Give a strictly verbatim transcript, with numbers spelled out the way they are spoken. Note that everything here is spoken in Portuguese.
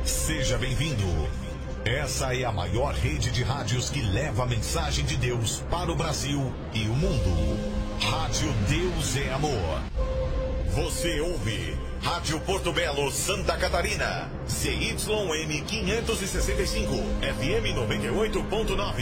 Seja bem-vindo. Essa é a maior rede de rádios que leva a mensagem de Deus para o Brasil e o mundo. Rádio Deus é Amor. Você ouve Rádio Porto Belo, Santa Catarina. C Y M quinhentos e sessenta e cinco, F M noventa e oito ponto nove.